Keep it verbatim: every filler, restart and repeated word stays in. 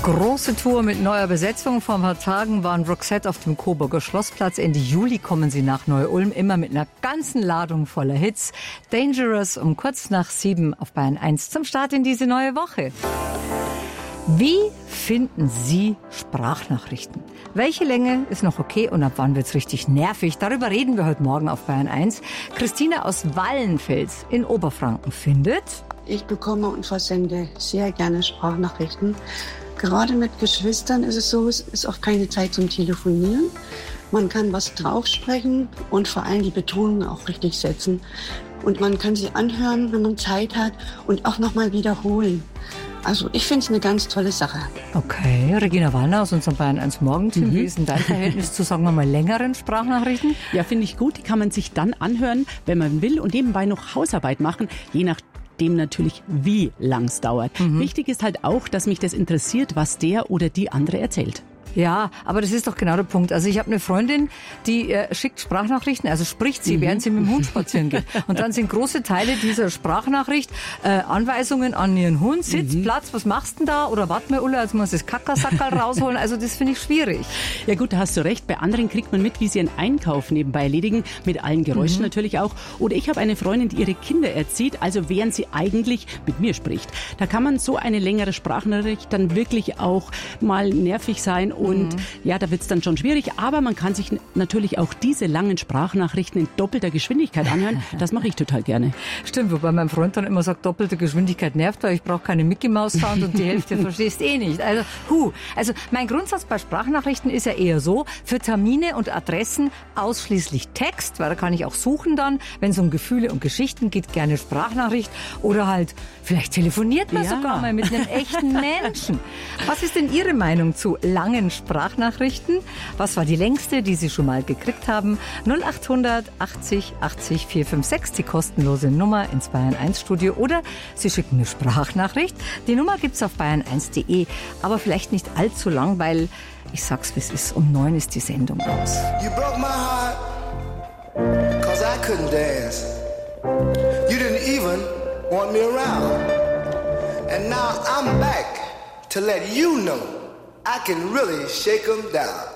Große Tour mit neuer Besetzung. Vor ein paar Tagen waren Roxette auf dem Coburger Schlossplatz. Ende Juli kommen sie nach Neu-Ulm, immer mit einer ganzen Ladung voller Hits. Dangerous um kurz nach sieben auf Bayern eins zum Start in diese neue Woche. Wie finden Sie Sprachnachrichten? Welche Länge ist noch okay und ab wann wird's richtig nervig? Darüber reden wir heute Morgen auf Bayern eins. Christina aus Wallenfels in Oberfranken findet: Ich bekomme und versende sehr gerne Sprachnachrichten. Gerade mit Geschwistern ist es so, es ist auch keine Zeit zum Telefonieren. Man kann was draufsprechen und vor allem die Betonung auch richtig setzen. Und man kann sie anhören, wenn man Zeit hat, und auch nochmal wiederholen. Also ich finde es eine ganz tolle Sache. Okay, Regina Wallner aus unserem Bayern eins Morgenteam. Mhm. Wie ist denn dein Verhältnis zu, sagen wir mal, längeren Sprachnachrichten? Ja, finde ich gut. Die kann man sich dann anhören, wenn man will, und nebenbei noch Hausarbeit machen, je nach dem natürlich, wie lang es dauert. Mhm. Wichtig ist halt auch, dass mich das interessiert, was der oder die andere erzählt. Ja, aber das ist doch genau der Punkt. Also ich habe eine Freundin, die äh, schickt Sprachnachrichten, also spricht sie, mhm. während sie mit dem Hund spazieren geht. Und dann sind große Teile dieser Sprachnachricht äh, Anweisungen an ihren Hund. Sitz, mhm. Platz, was machst du denn da? Oder warte mal, Ulla, jetzt muss ich das Kackersackerl rausholen. Also das finde ich schwierig. Ja gut, da hast du recht. Bei anderen kriegt man mit, wie sie einen Einkauf nebenbei erledigen, mit allen Geräuschen mhm. natürlich auch. Oder ich habe eine Freundin, die ihre Kinder erzieht, also während sie eigentlich mit mir spricht. Da kann man so eine längere Sprachnachricht dann wirklich auch mal nervig sein. Und mhm. ja, da wird es dann schon schwierig. Aber man kann sich natürlich auch diese langen Sprachnachrichten in doppelter Geschwindigkeit anhören. Das mache ich total gerne. Stimmt, wobei mein Freund dann immer sagt, doppelte Geschwindigkeit nervt, weil ich brauche keine Mickey-Maus-Sound und die Hälfte verstehst eh nicht. Also, hu. Also mein Grundsatz bei Sprachnachrichten ist ja eher so: für Termine und Adressen ausschließlich Text, weil da kann ich auch suchen dann. Wenn es um Gefühle und Geschichten geht, gerne Sprachnachricht. Oder halt, vielleicht telefoniert man ja. sogar mal mit einem echten Menschen. Was ist denn Ihre Meinung zu langen Sprachnachrichten? Was war die längste, die Sie schon mal gekriegt haben? null acht hundert achtzig achtzig vier fünf sechs, die kostenlose Nummer ins Bayern eins Studio. Oder Sie schicken eine Sprachnachricht. Die Nummer gibt's auf bayern eins punkt de. Aber vielleicht nicht allzu lang, weil, ich sag's wie es ist, um neun ist die Sendung aus. You broke my heart, cause I couldn't dance. You didn't even want me around. And now I'm back to let you know I can really shake 'em down.